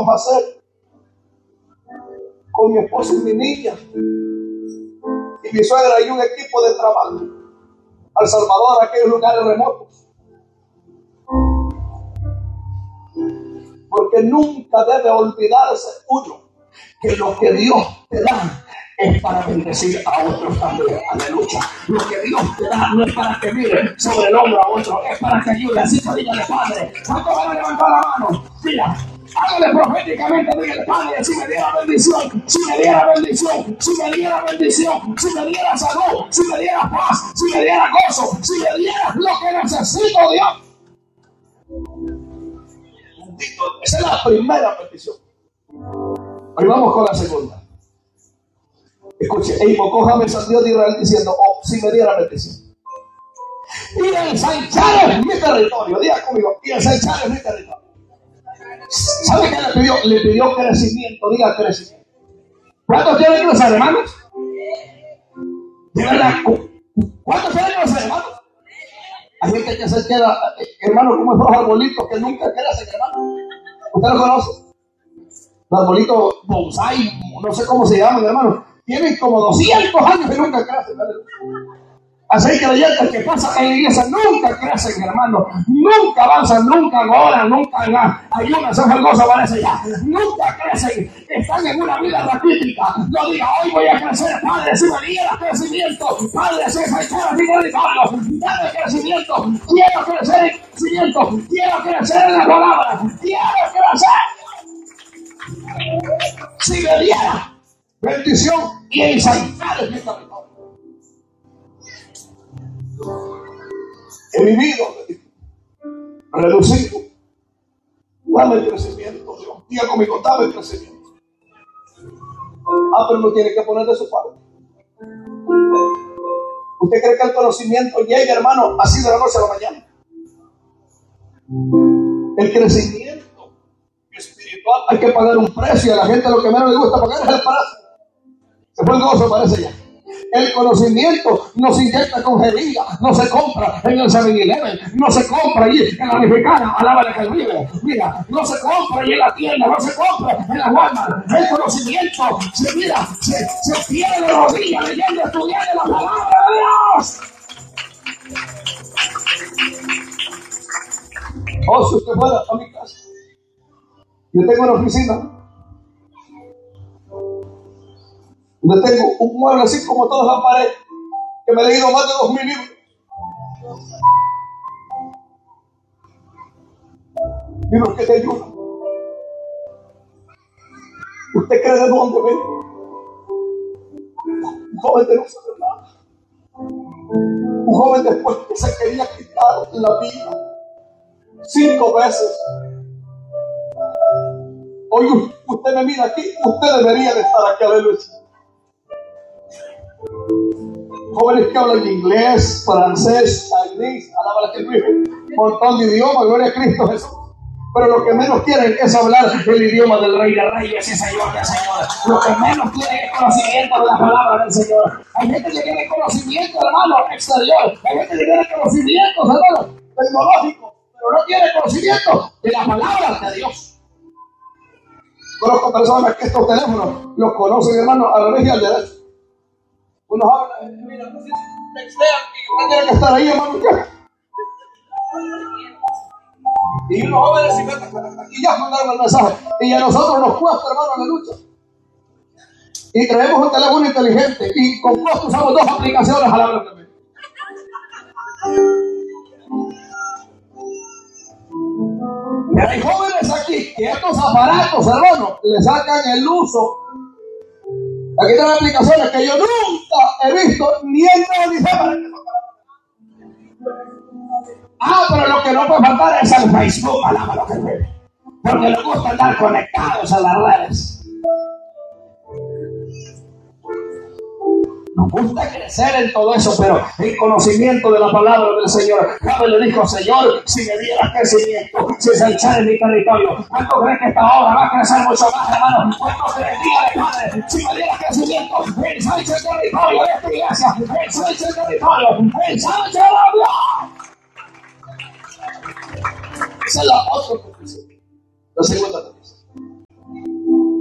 a hacer con mi esposo y mi niña y mi suegra y un equipo de trabajo al Salvador, a aquellos lugares remotos. Porque nunca debe olvidarse uno que lo que Dios te da es para bendecir a otros también. Aleluya. Lo que Dios te da no es para que mire sobre el hombro a otro, es para que ayude. Así que dígale, Padre, ¿cuánto van a levantar la mano? Mira, hágale proféticamente, dígale, Padre, si me diera bendición, si me diera bendición, si me diera bendición, si me diera salud, si me diera paz, si me diera gozo, si me diera lo que necesito, Dios. Bendito. Esa es la primera petición. Hoy vamos con la segunda. Escuche, e invocó Javes al Dios de Israel diciendo, oh, si me diera bendición. Y ensanchar mi territorio. Diga conmigo, y ensanchar mi territorio. ¿Sabe qué le pidió? Le pidió crecimiento. Diga crecimiento. ¿Cuántos quieren crecer, hermanos? De verdad, ¿cuántos quieren crecer, hermanos? Hay gente que se queda, hermano, como esos arbolitos que nunca crecen, hermano. ¿Usted lo conoce? Los arbolitos bonsai, no sé cómo se llaman, hermano. Tienen como 200 años y nunca crecen. Así creyentes que pasan en la iglesia nunca crecen, hermano. Nunca avanzan, nunca oran, nunca ayunan, son el gozo parece ya. Nunca crecen, están en una vida raquítica. No diga, hoy voy a crecer, Padre, si me diera crecimiento. Padre, si me diera mi territorio, dame crecimiento. Quiero crecer en crecimiento. Quiero crecer en la palabra. Quiero crecer. Si me diera bendición y ensanchar en mi territorio. He vivido reducido. Dame el crecimiento, Dios. Diga conmigo, dame el crecimiento. Pero no tiene que poner de su parte. ¿Usted cree que el conocimiento llega, hermano, así de la noche a la mañana? El crecimiento espiritual hay que pagar un precio. A la gente lo que menos le gusta pagar es el precio. Se fue el gozo, parece ya. El conocimiento no se inyecta con jeringa, no se compra en el 7-Eleven, no se compra allí en la mexicana, alábale que él vive. Mira, no se compra allí en la tienda, no se compra en la Walmart. El conocimiento se pierde los días leyendo, estudiando la palabra de Dios. Si usted fuera a mi casa, yo tengo una oficina donde tengo un mueble así como todas las paredes, que me he leído más de 2,000 libros. Libros que te ayudan. ¿Usted cree de dónde vengo? Un joven de no saber nada. Un joven después que se quería quitar la vida 5 veces. Hoy usted me mira aquí, usted debería de estar aquí, aleluya. Jóvenes que hablan inglés, francés, inglés, alábala que vive, un montón de idiomas, gloria a Cristo Jesús. Pero lo que menos quieren es hablar el idioma del Rey de Reyes y Señor de Señores. Lo que menos quieren es conocimiento de la palabra del Señor. Hay gente que tiene conocimiento, hermano, exterior. Hay gente que tiene conocimiento, hermano, tecnológico, pero no tiene conocimiento de la palabra de Dios. Conozco personas que estos teléfonos los conocen, hermano, a la vez y al derecho. Uno habla, mira, textean y usted tiene que estar ahí, hermano. Y unos jóvenes y ya mandaron el mensaje. Y a nosotros nos cuesta, hermano, la lucha. Y traemos un teléfono inteligente y con costo usamos 2 aplicaciones a la vez también. Pero hay jóvenes aquí que estos aparatos, hermano, le sacan el uso. Aquí están aplicaciones que yo nunca he visto ni en televisión. Pero lo que no puede faltar es el Facebook, alábalo que vive. Porque les gusta andar conectados a las redes. Nos gusta crecer en todo eso, pero el conocimiento de la palabra del Señor. Javes le dijo, Señor, si me dieras crecimiento, si se echara en mi territorio, ¿cuánto crees que esta obra va a crecer mucho más, hermano? ¿Cuánto crees? Dígale, Padre, si me dieras crecimiento, ensancha el territorio de esta iglesia, ensancha el territorio, ensancha la vida. Esa es la otra petición. La segunda petición.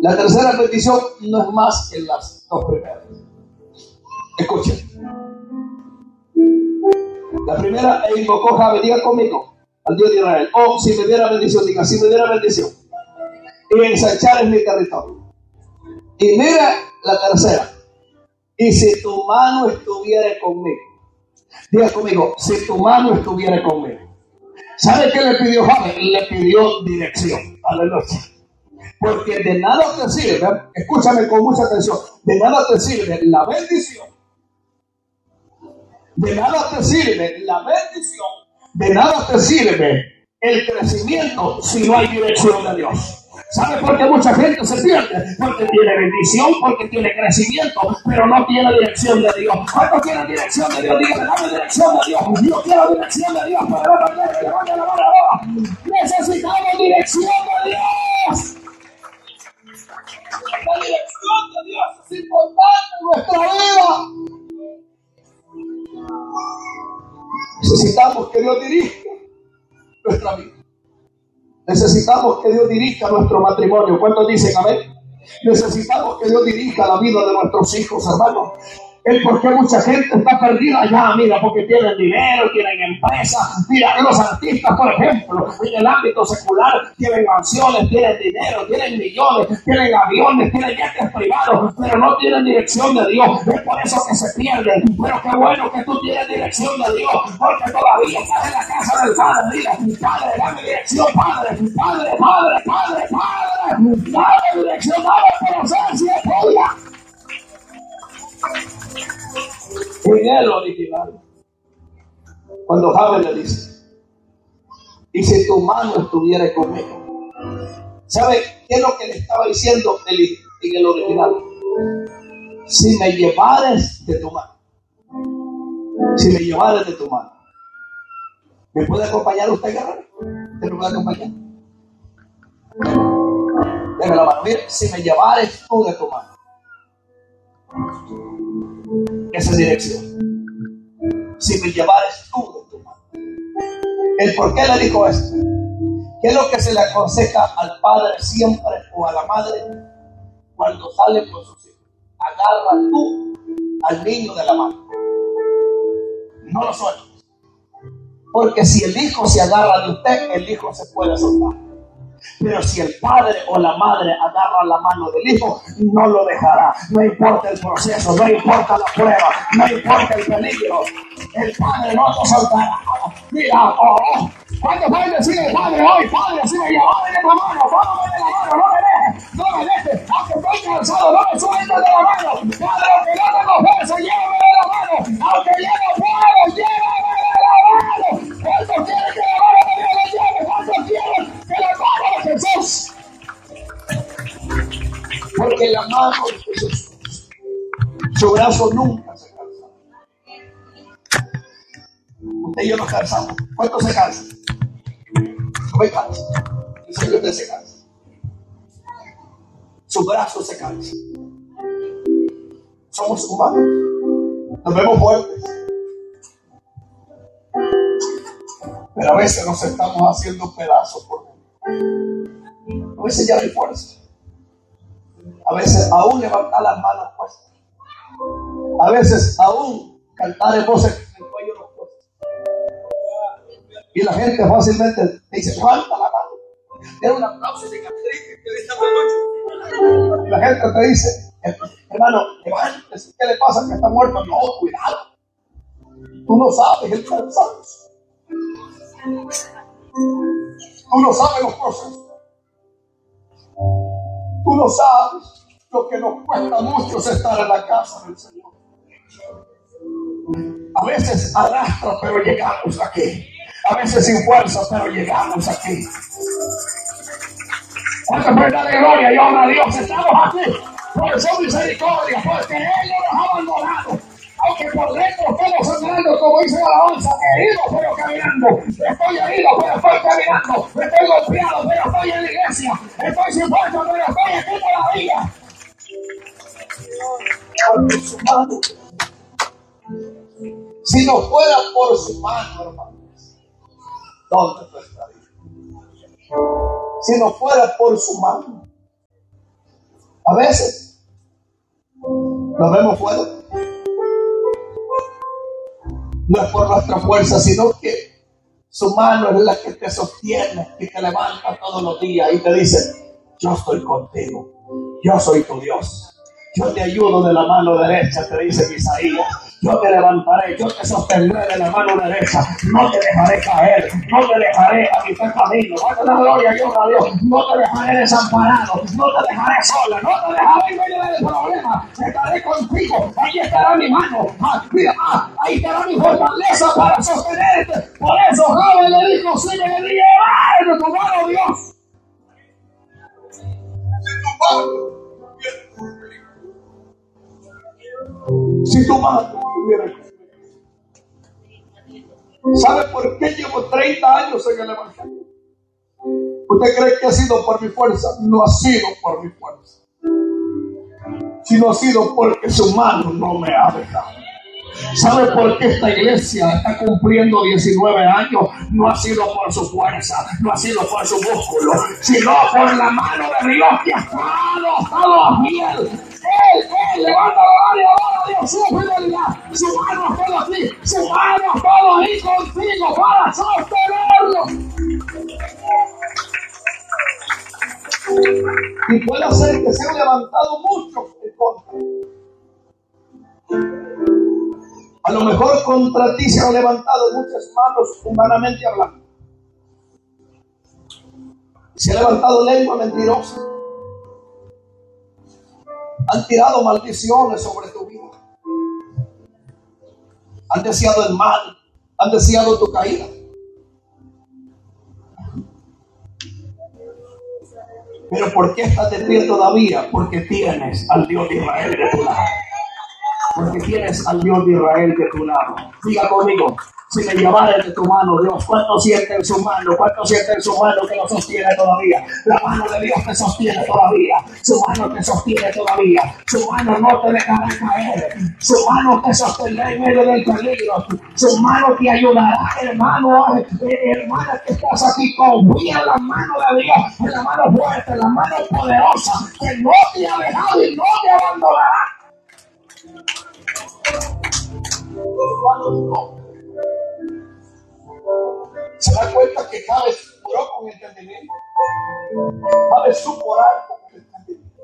La tercera bendición no es más que las dos primeras. Escuchen. La primera, e invocó Jabe, diga conmigo, al Dios de Israel. Oh, si me diera bendición, diga, si me diera bendición. Y ensanchar en mi territorio. Y mira la tercera. Y si tu mano estuviera conmigo. Diga conmigo, si tu mano estuviera conmigo. ¿Sabe qué le pidió Jabe? Le pidió dirección. Aleluya. Porque de nada te sirve, escúchame con mucha atención, de nada te sirve la bendición. De nada te sirve la bendición. De nada te sirve el crecimiento si no hay dirección de Dios. ¿Sabe por qué mucha gente se pierde? Porque tiene bendición, porque tiene crecimiento, pero no tiene dirección de Dios. ¿Cuántos tienen dirección de Dios? Dígame, dame dirección de Dios. Yo quiero dirección de Dios para no perder que vaya la mano ahora. Necesitamos dirección de Dios. La dirección de Dios es importante en nuestra vida. Necesitamos que Dios dirija nuestra vida. Necesitamos que Dios dirija nuestro matrimonio. ¿Cuántos dicen amén? Necesitamos que Dios dirija la vida de nuestros hijos, hermanos. El por qué mucha gente está perdida allá, mira, porque tienen dinero, tienen empresas. Mira, los artistas, por ejemplo, en el ámbito secular, tienen mansiones, tienen dinero, tienen millones, tienen aviones, tienen yetes privados, pero no tienen dirección de Dios. Es por eso que se pierden. Pero qué bueno que tú tienes dirección de Dios, porque todavía estás en la casa del Padre. Mira, Padre, dame dirección, Padre, Padre, Padre, Padre, Padre, dame dirección, dame conocer si es tuya. En el original, cuando Jabe le dice, y si tu mano estuviera conmigo, ¿sabe qué es lo que le estaba diciendo en el original? Si me llevares de tu mano, si me llevares de tu mano, ¿me puede acompañar usted, guerrero? ¿Usted me puede acompañar? Déjame la mano. Mire, si me llevares tú de tu mano. Esa es dirección. Si me llevares tú de tu mano. ¿El por qué le dijo esto? ¿Qué es lo que se le aconseja al padre siempre o a la madre cuando salen con sus hijos? Agarra tú al niño de la mano. No lo sueltes. Porque si el hijo se agarra de usted, el hijo se puede soltar. Pero si el padre o la madre agarra la mano del hijo, no lo dejará. No importa el proceso, no importa la prueba, no importa el peligro. El padre no te soltará. Mira, ¿cuántos padres deciden, padre, hoy, padre, si me llevaron de la mano, tómame de la mano, no me dejes, aunque estoy cansado, no me sueltes de la mano. Padre, aunque no tengo fuerza, llévame de la mano. Aunque yo no puedo, llévame de la mano. ¿Cuántos quieren que la mano de Dios lo lleve? ¿Cuántos quieren que la mano de Jesús? Porque la mano de Jesús, su brazo nunca se cansa. Usted y yo nos cansamos. ¿Cuántos se cansan? No me canso. El Señor usted se cansa. Su brazo se cansa. Somos humanos. Nos vemos fuertes. Pero a veces nos estamos haciendo pedazos por dentro. A veces ya no hay fuerza. A veces aún levantar las manos cuesta. A veces aún cantar en voces en el cuello nos cuesta. Y la gente fácilmente dice, levanta la mano. Tiene un aplauso de Catrina que esta noche. Y la gente te dice, hermano, levántese. ¿Qué le pasa que está muerto? No, cuidado. Tú no sabes el cansancio. Tú no sabes los procesos. Tú no sabes lo que nos cuesta mucho estar en la casa del Señor. A veces arrastra, pero llegamos aquí. A veces sin fuerza, pero llegamos aquí. ¿Cuánto puede darle gloria y honra a Dios? Estamos aquí por su misericordia, porque Él no nos ha abandonado. Aunque por dentro estamos sangrando, como dice la alabanza, herido pero caminando. Estoy herido pero estoy caminando. Estoy golpeado pero estoy en la iglesia. Estoy sin fuerza pero estoy aquí todavía. Por su mano. Si no fuera por su mano, hermanos, ¿dónde tú estarías? Si no fuera por su mano, A veces nos vemos fuera. No es por nuestra fuerza, sino que su mano es la que te sostiene y te levanta todos los días y te dice: yo estoy contigo, yo soy tu Dios. Yo te ayudo de la mano derecha, te dice Isaías. Yo te levantaré, yo te sostendré de la mano derecha. No te dejaré caer, no te dejaré a mitad camino. No te da gloria a Dios. No te dejaré desamparado, no te dejaré sola, no te dejaré en medio del problema. Estaré contigo, ahí estará mi mano. Mira, ahí estará mi fortaleza para sostenerte. Por eso Jabe le dijo: sigue de llevar de tu mano, Dios. Si tu mano estuviera conmigo. ¿Sabe por qué llevo 30 años en el Evangelio? ¿Usted cree que ha sido por mi fuerza? No ha sido por mi fuerza, sino ha sido porque su mano no me ha dejado. ¿Sabe por qué esta iglesia está cumpliendo 19 años? No ha sido por su fuerza, no ha sido por su músculo, sino por la mano de Dios que ha estado fiel. Él levanta la gloria a Dios, su fidelidad, su mano ha estado aquí, su mano ha estado ahí contigo para sostenerlo. Y puede ser que se han levantado muchos en contra. A lo mejor contra ti se han levantado muchas manos, humanamente hablando. Se ha levantado lengua mentirosa. Han tirado maldiciones sobre tu vida. Han deseado el mal. Han deseado tu caída. Pero ¿por qué estás de pie todavía? Porque tienes al Dios de Israel de tu lado. Porque tienes al Dios de Israel de tu lado. Diga conmigo: si me llevares de tu mano, Dios. ¿Cuánto siente en su mano? ¿Cuánto siente en su mano que lo sostiene todavía? La mano de Dios te sostiene todavía. Su mano te sostiene todavía. Su mano no te dejará caer. Su mano te sostendrá en medio del peligro. Su mano te ayudará, hermano. Hermana que estás aquí, confía en la mano de Dios, en la mano fuerte, en la mano poderosa, que no te ha dejado y no te abandonará. Se da cuenta que Jabe oró con entendimiento. Jabe supo orar con entendimiento.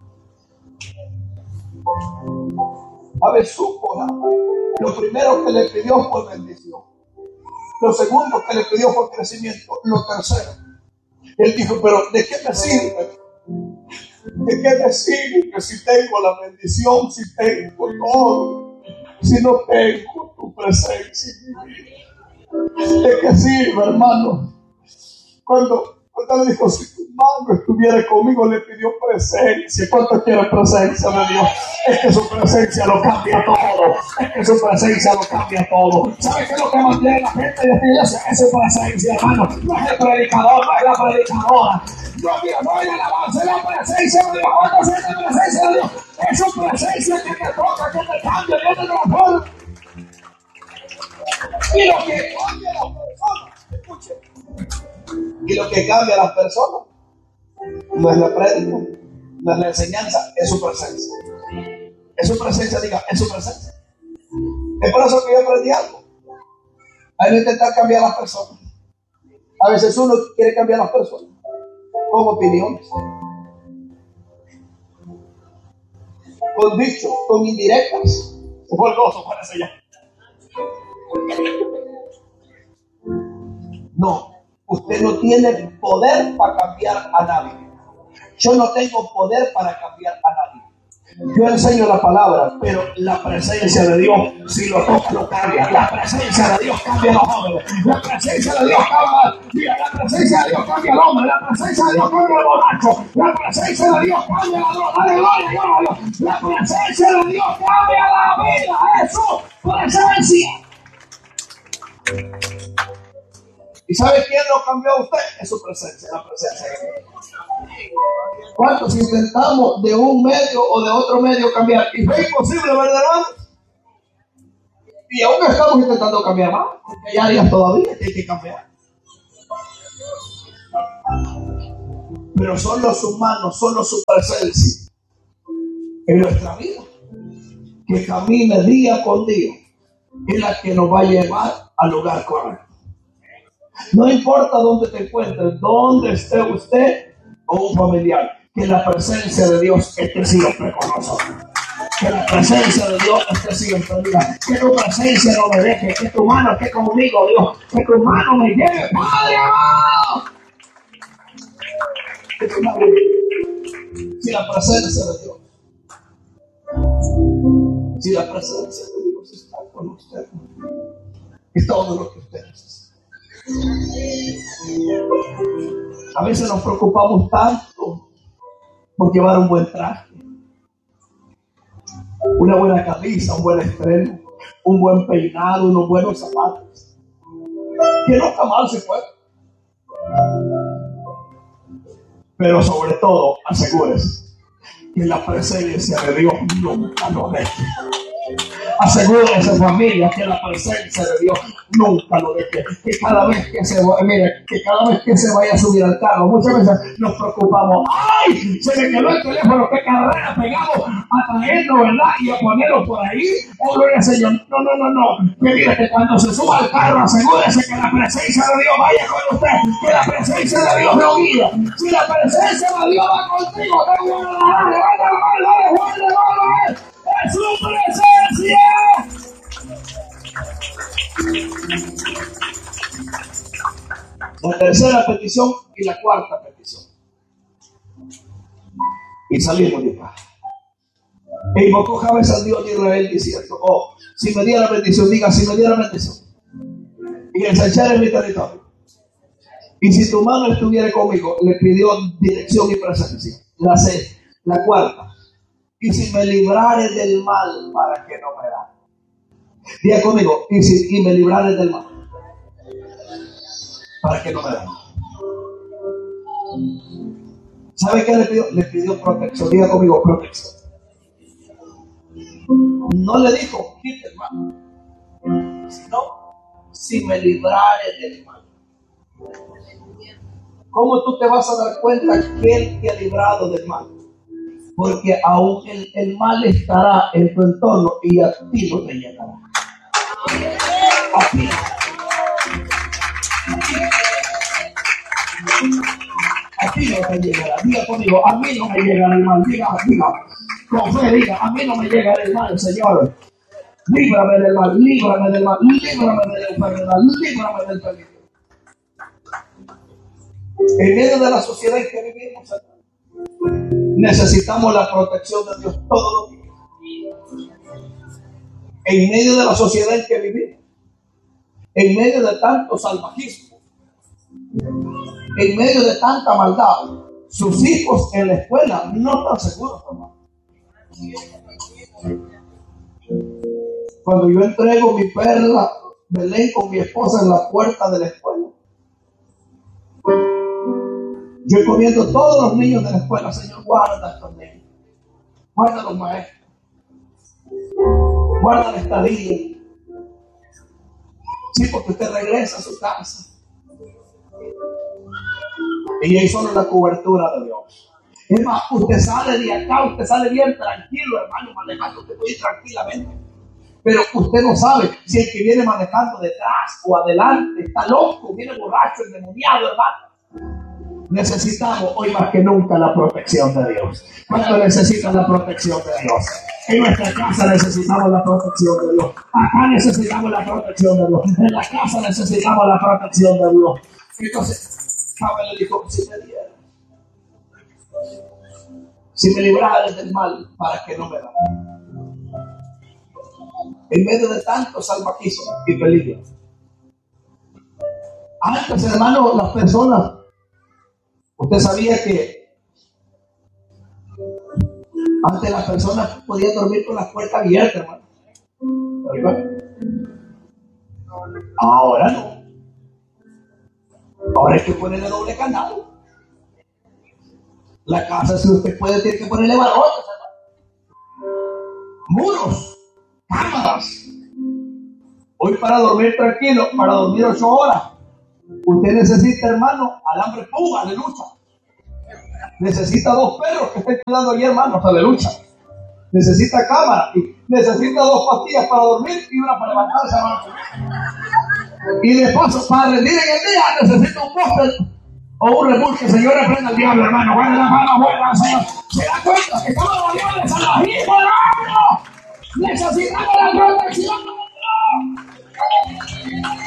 Jabe supo orar. Lo primero que le pidió fue bendición. Lo segundo que le pidió fue crecimiento. Lo tercero, él dijo: pero ¿de qué me sirve? ¿De qué me sirve si tengo la bendición, si tengo todo, si no tengo tu presencia en mi vida? ¿De qué sirve, hermano? Cuando le dijo: si tu mano estuviera conmigo, le pidió presencia. ¿Cuánto quiere presencia de Dios? Es que su presencia lo cambia todo. Es que su presencia lo cambia todo. ¿Sabe qué es lo que mantiene la gente de esta iglesia? Es su presencia, hermano. No es el predicador, no es la predicadora. No es la alabanza, es la presencia de Dios. ¿Cuánto siente la presencia de Dios? Es su presencia que te toca, que te cambia, que te transforma. Y lo que cambia a las personas, escuche, y lo que cambia a las personas no es la prédica, no es la enseñanza, es su presencia. Es su presencia, diga, es su presencia. Es por eso que yo aprendí algo. Hay que intentar cambiar a las personas. A veces uno quiere cambiar a las personas con opiniones, con dichos, con indirectas. Se fue el gozo, parece ya. No, usted no tiene poder para cambiar a nadie. Yo no tengo poder para cambiar a nadie. Yo enseño la palabra, pero la presencia de Dios, si lo toca, lo cambia. La presencia de Dios cambia a los jóvenes. La presencia de Dios cambia. Mira, la presencia de Dios cambia al hombre. La presencia de Dios cambia al borracho. La presencia de Dios cambia a la droga. Aleluya. La presencia de Dios cambia la vida. Es su presencia. ¿Y sabe quién lo cambió a usted? Es su presencia, la presencia de Dios. ¿Cuántos intentamos de un medio o de otro medio cambiar? Y fue imposible, ¿verdad, hermanos? Y aún estamos intentando cambiar más, porque hay áreas todavía que hay que cambiar. Pero son los humanos, solo su presencia en nuestra vida, que camine día con día, es la que nos va a llevar al lugar correcto. No importa dónde te encuentres, dónde esté usted o un familiar, que la presencia de Dios esté siempre con nosotros. Que la presencia de Dios esté siempre. Mira, que tu presencia no me deje, que tu mano esté conmigo, Dios. Que tu mano me lleve, Padre amado. Que tu mano, si la presencia de Dios, si la presencia de Dios está con usted, es todo lo que usted necesita. A veces nos preocupamos tanto por llevar un buen traje, una buena camisa, un buen estreno, un buen peinado, unos buenos zapatos, que no está mal, se puede. Pero sobre todo, asegúrese que la presencia de Dios nunca lo deje. Asegúrese, familia, que la presencia de Dios nunca lo deje. Que cada vez que se vaya a subir al carro, muchas veces nos preocupamos. ¡Ay! Se me quedó el teléfono, qué carrera pegamos a traerlo, ¿verdad? Y a ponerlo por ahí. ¡Oh, gloria al Señor! No. Que mire, que cuando se suba al carro, asegúrese que la presencia de Dios vaya con usted. Que la presencia de Dios lo guía. Si la presencia de Dios va contigo, te guardará. ¡Es su presencia! La tercera petición y la cuarta petición. Y salimos de acá. E invocó Jabes al Dios de Israel diciendo: oh, si me diera bendición, diga, si me diera bendición, y ensanchara mi territorio, y si tu mano estuviera conmigo. Le pidió dirección y presencia. La cuarta: y si me librare del mal para que no me da. Diga conmigo: y me librare del mal para que no me da. ¿Sabe qué le pidió? Le pidió protección. Diga conmigo: protección. No le dijo quite el mal, sino si me librare del mal. ¿Cómo tú te vas a dar cuenta que Él te ha librado del mal? Porque aún el mal estará en tu entorno y a ti no te llegará. A ti. A ti no te llegará. Diga conmigo: a mí no me llegará el mal. Diga. Con fe diga: a mí no me llegará el mal, Señor. Líbrame del mal, líbrame del mal, líbrame de la enfermedad, líbrame del peligro. En medio de la sociedad en que vivimos, necesitamos la protección de Dios todos los días. En medio de la sociedad en que vivimos, en medio de tanto salvajismo, en medio de tanta maldad, sus hijos en la escuela no están seguros, hermano. Cuando yo entrego mi perla Belén con mi esposa en la puerta de la escuela, yo encomiendo todos los niños de la escuela: Señor, guarda a estos niños, guarda a los maestros, guarda la estadía. Sí, porque usted regresa a su casa y ahí solo la cobertura de Dios. Es más, usted sale de acá, usted sale bien tranquilo, hermano, manejando, usted puede ir tranquilamente. Pero usted no sabe si el que viene manejando detrás o adelante está loco, viene borracho, endemoniado, hermano. Necesitamos hoy más que nunca la protección de Dios. ¿Cuánto necesitan la protección de Dios? En nuestra casa necesitamos la protección de Dios. Acá necesitamos la protección de Dios. En la casa necesitamos la protección de Dios. Entonces, Jabes le dijo: si me librares del mal, para que no me da. En medio de tanto salvajismo y peligro. Antes, hermano, las personas, usted sabía que antes las personas podían dormir con las puertas abiertas, hermano. Ahora no. Ahora hay que ponerle doble candado. La casa, si usted puede, tiene que ponerle barrotes, muros, cámaras. Hoy, para dormir tranquilo, para dormir 8 horas, usted necesita, hermano, alambre púa, aleluya. Necesita 2 perros que estén cuidando allí, hermanos, aleluya. necesita cámara, y necesita 2 pastillas para dormir y una para levantarse, hermano. Y de paso, para rendir en el día, necesita un póster o un Red, que el Señor reprenda al diablo, hermano. Guarda la mano, guarda al Señor. Se da cuenta que estamos rodeados de salvajismo, hermano. Necesitamos la protección de Dios.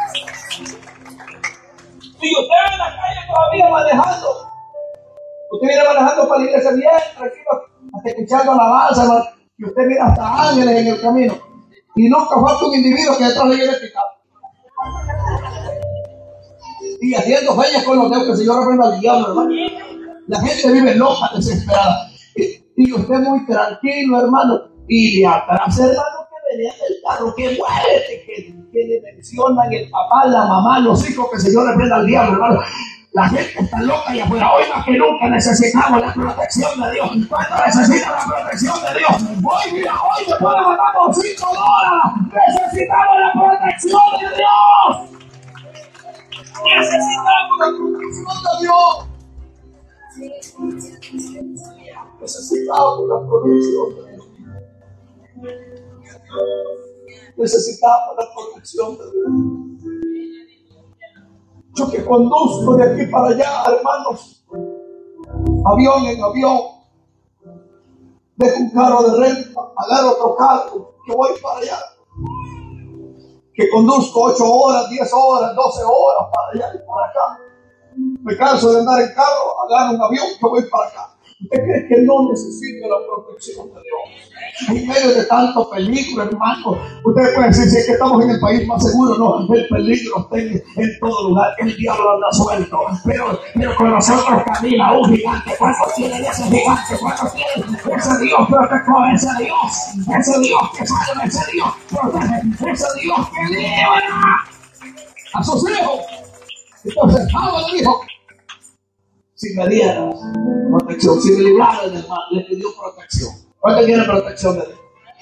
Y usted en la calle todavía manejando. Usted viene manejando para la iglesia bien, tranquilo, hasta escuchando alabanza, hermano. Y usted mira hasta ángeles en el camino. Y nunca falta un individuo que detrás le viene picado. Y haciendo fallas con los dedos, que el Señor reprenda al diablo, hermano. La gente vive loca, desesperada. Y usted muy tranquilo, hermano. Y de atrás, hermano, que venía del carro, que muérete, que le mencionan el papá, la mamá, los hijos, que el Señor reprenda al diablo, hermano. La gente está loca y afuera. Hoy más que nunca necesitamos la protección de Dios. ¿Cuánto necesita la protección de Dios? Hoy, mira, hoy se puede matar por $5. Necesitamos la protección de Dios. Necesitamos la protección de Dios. Necesitamos la protección de Dios. Necesitamos la protección de Dios. Yo que conduzco de aquí para allá, hermanos, avión en avión, dejo un carro de renta, agarro otro carro, que voy para allá. Que conduzco 8 horas, 10 horas, 12 horas para allá y para acá. Me canso de andar en carro, agarro un avión, que voy para acá. ¿Usted cree que no necesita la protección de Dios? En medio de tanto peligro, hermano, usted puede decir, si es que estamos en el país más seguro, no, el peligro está en todo lugar, el diablo anda suelto, pero con nosotros camina un gigante. ¿Cuántos tienen ese gigante? ¿Cuántos tienen ese Dios protector, ese Dios que salva, ese Dios protege, ese Dios que libera a sus hijos? Entonces Pablo le dijo, si me dieras protección, si me libraras del mal, le pidió protección. ¿Cuánto quiere protección de Dios?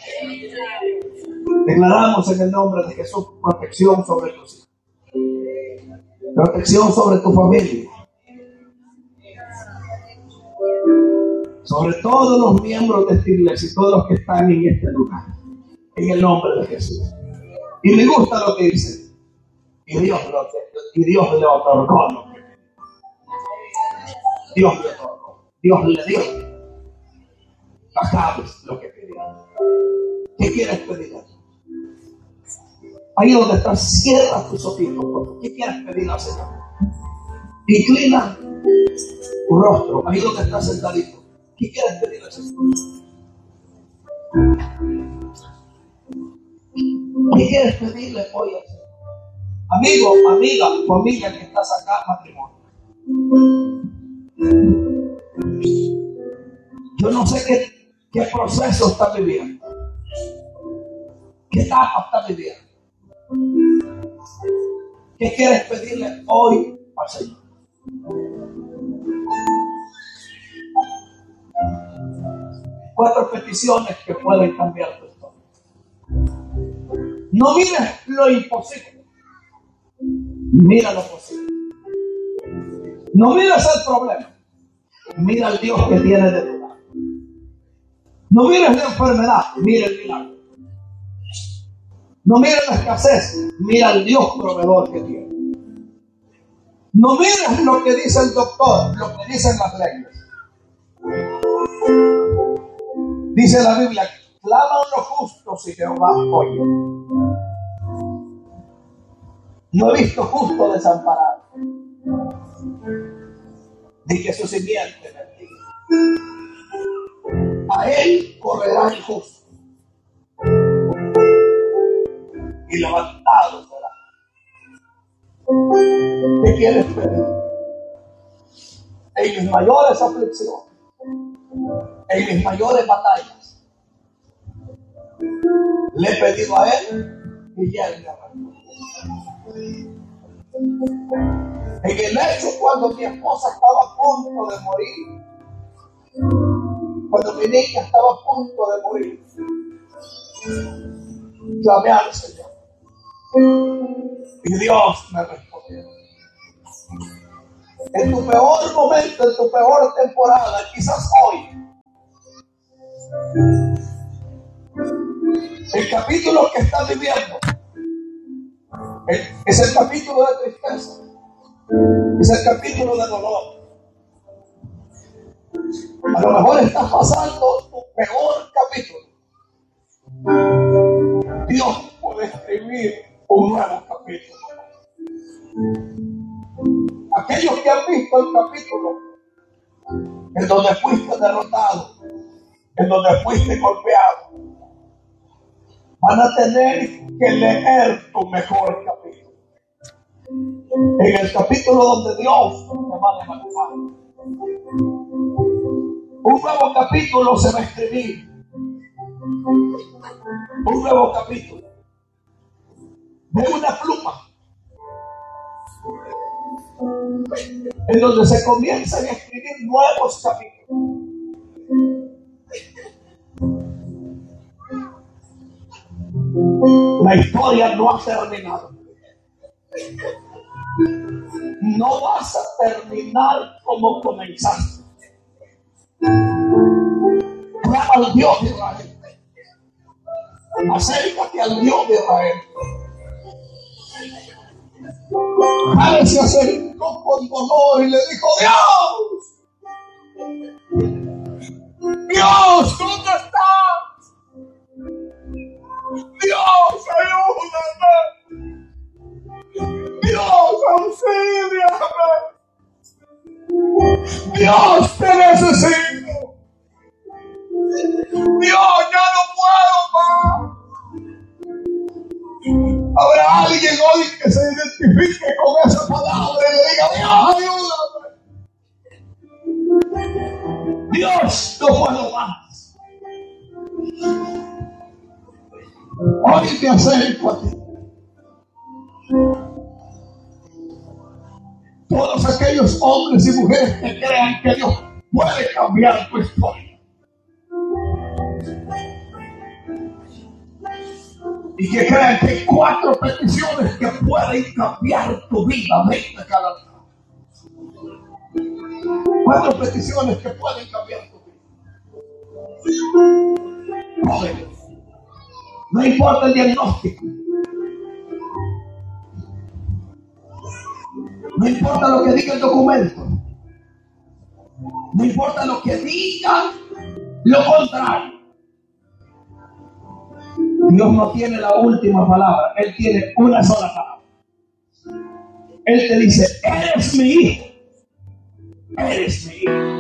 Declaramos en el nombre de Jesús protección sobre tus hijos, protección sobre tu familia, sobre todos los miembros de esta iglesia y todos los que están en este lugar, en el nombre de Jesús. Y me gusta lo que dice, y Dios le otorgó lo que Dios le otorgó, Dios le dio. Sabes lo que querías. ¿Qué quieres pedir a Dios? Ahí donde estás, cierra tus ojitos. ¿Qué quieres pedir al Señor? Inclina tu rostro. Ahí donde estás sentadito. ¿Qué quieres pedir al Señor? ¿Qué quieres pedirle hoy al Señor? Amigo, amiga, familia que estás acá, matrimonio. Yo no sé qué proceso está viviendo, qué etapa está viviendo. ¿Qué quieres pedirle hoy al Señor? Cuatro peticiones que pueden cambiar tu historia. No mires lo imposible, mira lo posible. No mires el problema, mira al Dios que tiene de tu lado. No mires la enfermedad, mira el milagro. No mires la escasez, mira al Dios proveedor que tiene. No mires lo que dice el doctor, lo que dicen las leyes. Dice la Biblia, claman los justos y Jehová oye. No he visto justo desamparado, ni que su simiente bendiga. A él correrá el justo y levantado será. ¿Qué quieres pedir? En mis mayores aflicciones, en mis mayores batallas, le he pedido a él y ya él me abandonó. En el hecho cuando mi esposa estaba a punto de morir, cuando mi niña estaba a punto de morir, llamé al Señor y Dios me respondió. En tu peor momento, en tu peor temporada, quizás hoy, El capítulo que estás viviendo es el capítulo de tristeza, es el capítulo de dolor. A lo mejor estás pasando tu peor capítulo. Dios puede escribir un nuevo capítulo. Aquellos que han visto el capítulo en donde fuiste derrotado, en donde fuiste golpeado, van a tener que leer tu mejor capítulo. En el capítulo donde Dios te va a levantar. Un nuevo capítulo se va a escribir. Un nuevo capítulo. De una pluma. En donde se comienzan a escribir nuevos capítulos. La historia no ha terminado. No vas a terminar como comenzaste. Clama al Dios de Israel. Acércate al Dios de Israel. Padre se acercó con dolor y le dijo: Dios, ¿dónde estás? Dios, ayúdame. Dios, auxíliame. Dios, te necesito. Dios, ya no puedo más. Habrá alguien hoy que se identifique con esa palabra y le diga: Dios, ayúdame. Dios, no puedo más. Hoy te acerco a ti. Todos aquellos hombres y mujeres que crean que Dios puede cambiar tu historia. Y que crean que hay 4 peticiones que pueden cambiar tu vida. Vente cada día. 4 peticiones que pueden cambiar tu vida. Jóvenes, no importa el diagnóstico. No importa lo que diga el documento. No importa lo que diga lo contrario. Dios no tiene la última palabra. Él tiene una sola palabra. Él te dice: eres mi hijo. Eres mi hijo.